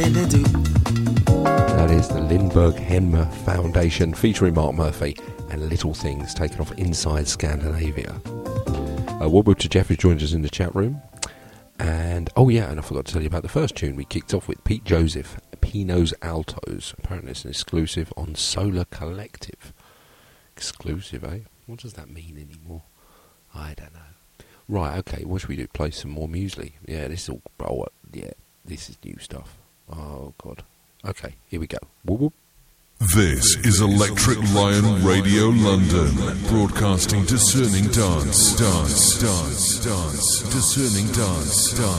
That is the Lindbergh Henmer Foundation featuring Mark Murphy and Little Things taken off Inside Scandinavia. Wobble to Jeff, who joined us in the chat room. And, oh yeah, and I forgot to tell you about the first tune. We kicked off with Pete Joseph, Pino's Altos. Apparently it's an exclusive on Solar Collective. Exclusive, eh? What does that mean anymore? I don't know. Right, okay, what should we do? Play some more muesli? Yeah, this is all... Oh, yeah, this is new stuff. Oh, God. Okay, here we go. Whoop, whoop. This is Electric Lion Radio London, broadcasting discerning dance, discerning dance.